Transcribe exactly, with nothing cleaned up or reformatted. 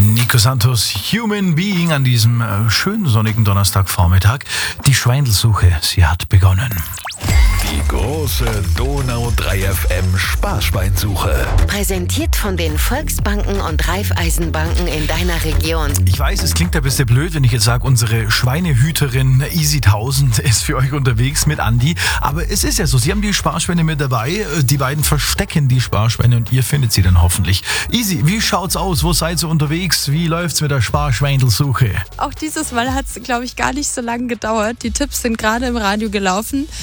Nico Santos, Human Being an diesem äh, schönen sonnigen Donnerstagvormittag. Die Schweindelsuche, sie hat begonnen. Die große Donau drei F M Sparschweinsuche. Präsentiert von den Volksbanken und Raiffeisenbanken in deiner Region. Ich weiß, es klingt ein bisschen blöd, wenn ich jetzt sage, unsere Schweinehüterin Easy tausend ist für euch unterwegs mit Andi. Aber es ist ja so, sie haben die Sparschweine mit dabei. Die beiden verstecken die Sparschweine und ihr findet sie dann hoffentlich. Easy, wie schaut's aus? Wo seid ihr unterwegs? Wie läuft's mit der Sparschweindelsuche? Auch dieses Mal hat es, glaube ich, gar nicht so lange gedauert. Die Tipps sind gerade im Radio gelaufen.